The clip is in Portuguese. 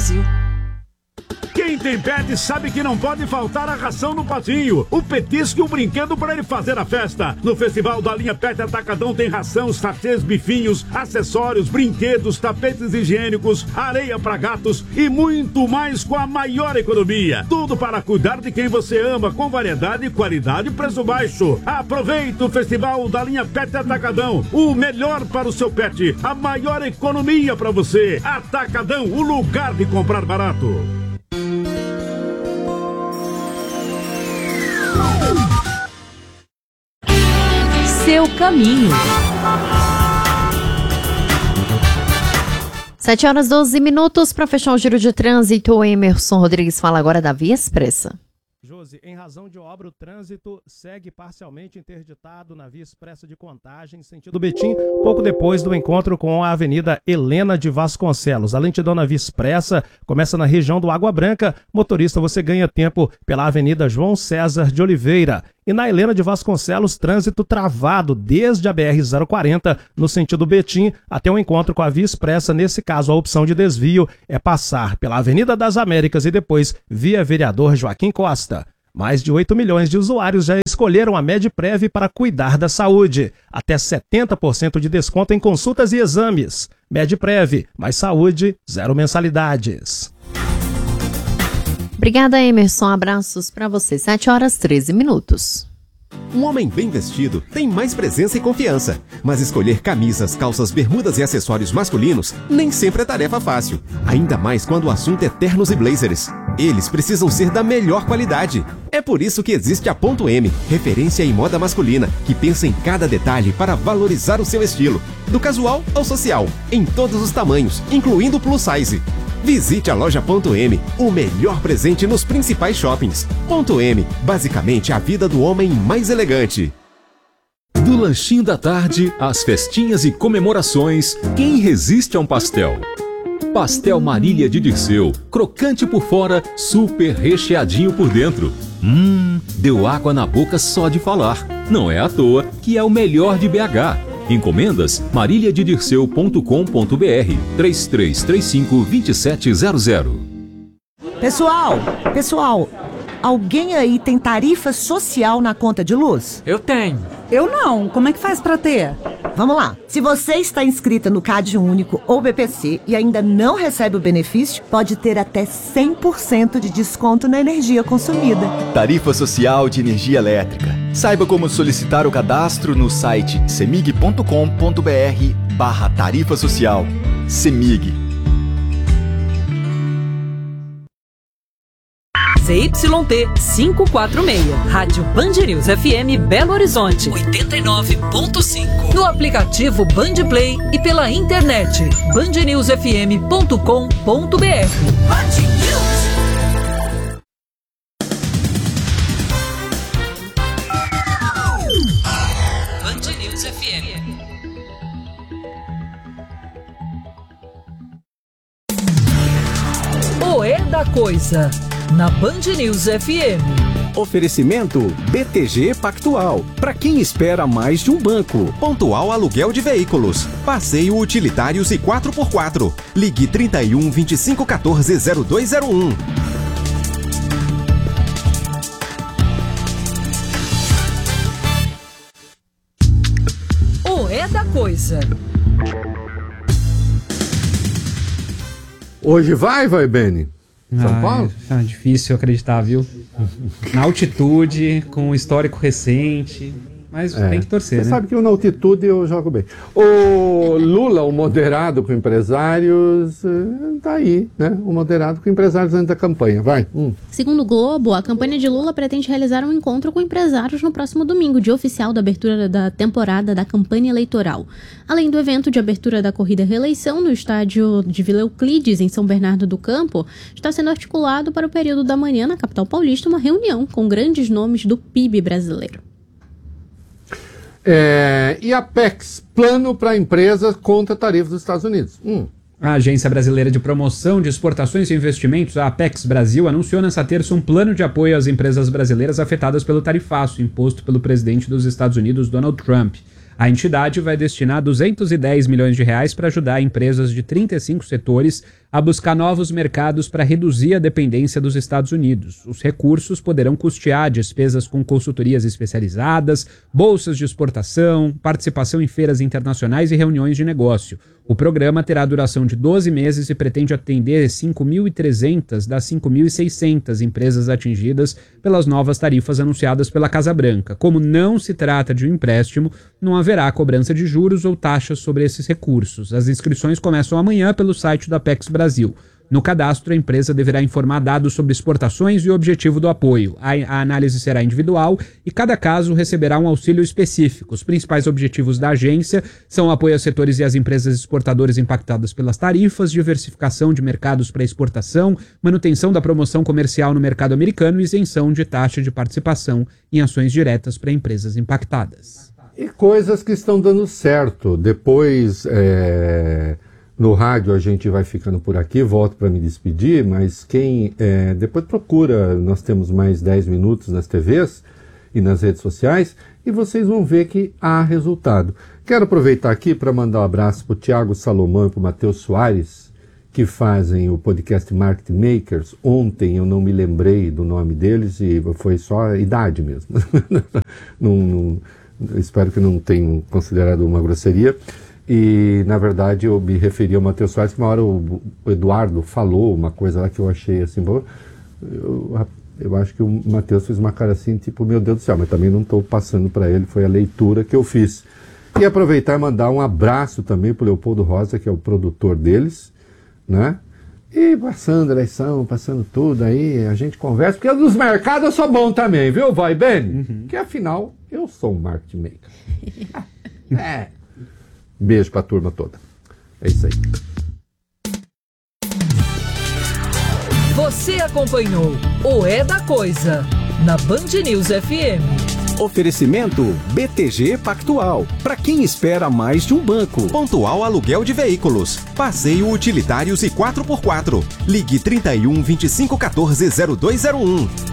Brasil. Quem tem pet sabe que não pode faltar a ração no patinho, o petisco e o brinquedo para ele fazer a festa. No Festival da Linha Pet Atacadão tem ração, sachês, bifinhos, acessórios, brinquedos, tapetes higiênicos, areia para gatos e muito mais com a maior economia. Tudo para cuidar de quem você ama, com variedade, qualidade e preço baixo. Aproveite o Festival da Linha Pet Atacadão, o melhor para o seu pet, a maior economia para você. Atacadão, o lugar de comprar barato. Seu caminho. 7h12 para fechar o giro de trânsito. O Emerson Rodrigues fala agora da Via Expressa. Josi, em razão de obra, o trânsito segue parcialmente interditado na Via Expressa de Contagem, sentido Betim, pouco depois do encontro com a Avenida Helena de Vasconcelos. A lentidão na Via Expressa começa na região do Água Branca. Motorista, você ganha tempo pela Avenida João César de Oliveira. E na Helena de Vasconcelos, trânsito travado desde a BR-040 no sentido Betim até o encontro com a Via Expressa. Nesse caso, a opção de desvio é passar pela Avenida das Américas e depois via Vereador Joaquim Costa. Mais de 8 milhões de usuários já escolheram a Medprev para cuidar da saúde. Até 70% de desconto em consultas e exames. Medprev, mais saúde, zero mensalidades. Obrigada, Emerson. Abraços para você. 7h13. Um homem bem vestido tem mais presença e confiança. Mas escolher camisas, calças, bermudas e acessórios masculinos nem sempre é tarefa fácil. Ainda mais quando o assunto é ternos e blazers. Eles precisam ser da melhor qualidade. É por isso que existe a Ponto M, referência em moda masculina, que pensa em cada detalhe para valorizar o seu estilo. Do casual ao social, em todos os tamanhos, incluindo o plus size. Visite a loja Ponto M, o melhor presente nos principais shoppings. Ponto M, basicamente a vida do homem mais elegante. Do lanchinho da tarde, às festinhas e comemorações, quem resiste a um pastel? Pastel Marília de Dirceu, crocante por fora, super recheadinho por dentro. Deu água na boca só de falar. Não é à toa que é o melhor de BH. Encomendas mariliadedirceu.com.br 3335-2700. Pessoal, alguém aí tem tarifa social na conta de luz? Eu tenho. Eu não. Como é que faz pra ter? Vamos lá. Se você está inscrita no CAD Único ou BPC e ainda não recebe o benefício, pode ter até 100% de desconto na energia consumida. Tarifa Social de Energia Elétrica. Saiba como solicitar o cadastro no site cemig.com.br/tarifa social. Cemig. ZYT 546, Rádio Band News FM Belo Horizonte, 89.5. No aplicativo Band Play e pela internet, bandnewsfm.com.br. Band News FM. O É da Coisa, na Band News FM. Oferecimento BTG Pactual. Para quem espera mais de um banco. Pontual Aluguel de Veículos. Passeio Utilitários e 4x4. Ligue 31 25 14 0201. O É da Coisa. Hoje vai, Beni? São Paulo? É difícil acreditar, viu? Na altitude, com um histórico recente. Mas tem que torcer, Você né? sabe que na altitude eu jogo bem. O Lula, o moderado com empresários, tá aí, né? O moderado com empresários antes da campanha. Vai. Segundo o Globo, a campanha de Lula pretende realizar um encontro com empresários no próximo domingo, dia oficial da abertura da temporada da campanha eleitoral. Além do evento de abertura da corrida reeleição no estádio de Vila Euclides, em São Bernardo do Campo, está sendo articulado para o período da manhã na capital paulista uma reunião com grandes nomes do PIB brasileiro. E a PEX, plano para empresas contra tarifas dos Estados Unidos. A Agência Brasileira de Promoção de Exportações e Investimentos, a Apex Brasil, anunciou nesta terça um plano de apoio às empresas brasileiras afetadas pelo tarifaço imposto pelo presidente dos Estados Unidos, Donald Trump. A entidade vai destinar R$210 milhões para ajudar empresas de 35 setores a buscar novos mercados para reduzir a dependência dos Estados Unidos. Os recursos poderão custear despesas com consultorias especializadas, bolsas de exportação, participação em feiras internacionais e reuniões de negócio. O programa terá duração de 12 meses e pretende atender 5.300 das 5.600 empresas atingidas pelas novas tarifas anunciadas pela Casa Branca. Como não se trata de um empréstimo, não haverá cobrança de juros ou taxas sobre esses recursos. As inscrições começam amanhã pelo site da Apex Brasil. No cadastro, a empresa deverá informar dados sobre exportações e o objetivo do apoio. A análise será individual e cada caso receberá um auxílio específico. Os principais objetivos da agência são o apoio aos setores e às empresas exportadoras impactadas pelas tarifas, diversificação de mercados para exportação, manutenção da promoção comercial no mercado americano e isenção de taxa de participação em ações diretas para empresas impactadas. E coisas que estão dando certo. Depois... No rádio a gente vai ficando por aqui, volto para me despedir, mas quem depois procura, nós temos mais 10 minutos nas TVs e nas redes sociais, e vocês vão ver que há resultado. Quero aproveitar aqui para mandar um abraço para o Thiago Salomão e para o Matheus Soares, que fazem o podcast Market Makers. Ontem eu não me lembrei do nome deles e foi só a idade mesmo. Espero que não tenham considerado uma grosseria. E, na verdade, eu me referi ao Matheus Soares, que uma hora o Eduardo falou uma coisa lá que eu achei assim, eu acho que o Matheus fez uma cara assim, tipo, meu Deus do céu, mas também não estou passando para ele, foi a leitura que eu fiz. E aproveitar e mandar um abraço também para o Leopoldo Rosa, que é o produtor deles, né? E passando eleição, passando tudo aí, a gente conversa, porque dos mercados eu sou bom também, viu, vai, Beni? Que afinal, eu sou um market maker. Beijo pra turma toda. É isso aí. Você acompanhou o É da Coisa na Band News FM. Oferecimento BTG Pactual. Para quem espera mais de um banco. Pontual Aluguel de Veículos. Passeio Utilitários e 4x4. Ligue 31 25 14 0201.